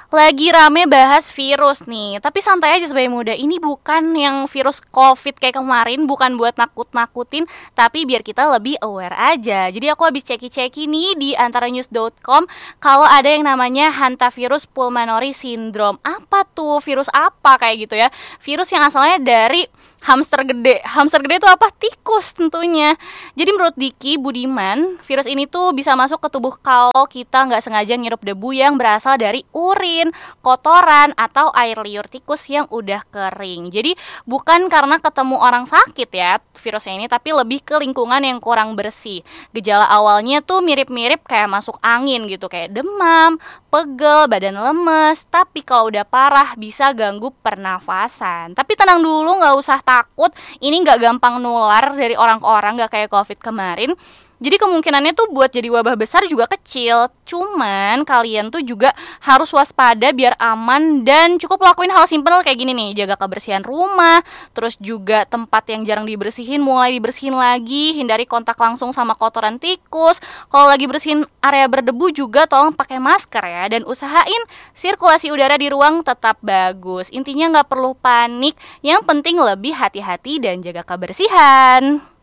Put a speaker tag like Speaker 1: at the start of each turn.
Speaker 1: Lagi rame bahas virus nih, tapi santai aja sebagai muda. Ini bukan yang virus COVID kayak kemarin, bukan buat nakut-nakutin, tapi biar kita lebih aware aja. Jadi aku habis ceki-ceki nih di antaranews.com kalau ada yang namanya hantavirus pulmonary syndrome. Apa tuh? Virus apa kayak gitu ya? Virus yang asalnya dari hamster gede. Hamster gede itu apa? Tikus tentunya. Jadi menurut Diki Budiman, virus ini tuh bisa masuk ke tubuh kalau kita nggak sengaja ngirup debu yang berasal dari urin, kotoran, atau air liur tikus yang udah kering. Jadi bukan karena ketemu orang sakit ya virusnya ini, tapi lebih ke lingkungan yang kurang bersih. Gejala awalnya tuh mirip-mirip kayak masuk angin gitu, kayak demam, pegel, badan lemes. Tapi kalau udah parah bisa ganggu pernafasan. Tapi tenang dulu, nggak usah takut, ini nggak gampang nular dari orang ke orang, nggak kayak COVID kemarin. Jadi kemungkinannya tuh buat jadi wabah besar juga kecil. Cuman kalian tuh juga harus waspada biar aman dan cukup lakuin hal simpel kayak gini nih. Jaga kebersihan rumah, terus juga tempat yang jarang dibersihin mulai dibersihin lagi. Hindari kontak langsung sama kotoran tikus. Kalau lagi bersihin area berdebu juga tolong pakai masker ya. Dan usahain sirkulasi udara di ruang tetap bagus. Intinya gak perlu panik, yang penting lebih hati-hati dan jaga kebersihan.